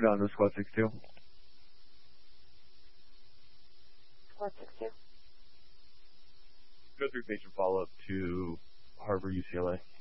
down to squad 62. Squad 62. Go through patient follow-up to Harbor, UCLA.